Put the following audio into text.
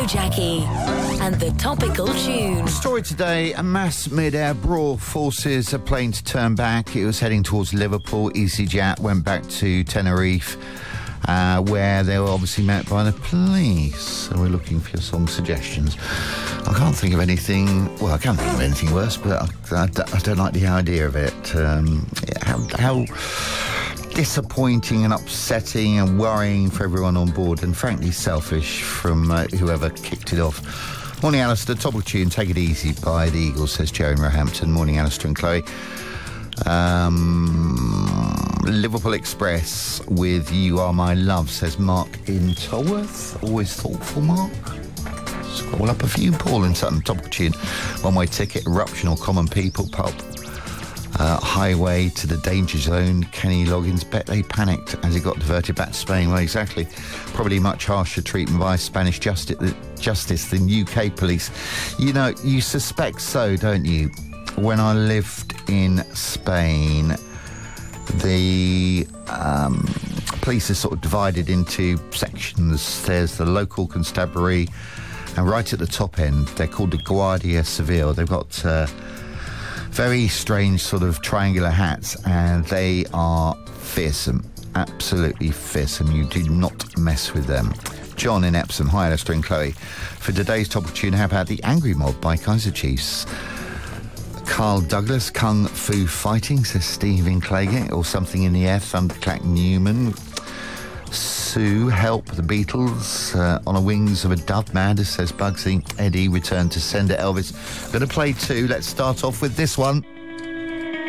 Jackie and the topical tune. Story today, a mass mid-air brawl forces a plane to turn back. It was heading towards Liverpool. EasyJet went back to Tenerife, where they were obviously met by the police. So we're looking for your song suggestions. I can't think of anything... Well, I can't think of anything worse, but I don't like the idea of it. How disappointing and upsetting and worrying for everyone on board, and frankly selfish from whoever kicked it off. Morning, Alistair. Topical tune, Take It Easy by the Eagles, says Joe in Roehampton. Morning, Alistair and Chloe. Liverpool Express with You Are My Love, says Mark in Tolworth. Always thoughtful, Mark. Scroll up a few. Paul in Sutton. Topical tune, One Way Ticket, Eruption or Common People, Pulp. Highway to the Danger Zone. Kenny Loggins, bet they panicked as he got diverted back to Spain. Well, exactly. Probably much harsher treatment by Spanish justice than UK police. You know, you suspect so, don't you? When I lived in Spain, the police are sort of divided into sections. There's the local constabulary, and right at the top end, they're called the Guardia Civil. They've got very strange sort of triangular hats, and they are fearsome, absolutely fearsome. You do not mess with them. John in Epsom. Hi, Alistair and Chloe. For today's topical tune, how about The Angry Mob by Kaiser Chiefs? Carl Douglas, Kung Fu Fighting, says Steve in Claygate, or Something in the Air, Thunderclack Newman. Sue, Help, The Beatles, On the Wings of a Dove, Madness, says Bugsy. Eddie, Return to Sender, Elvis. Going to play two. Let's start off with this one.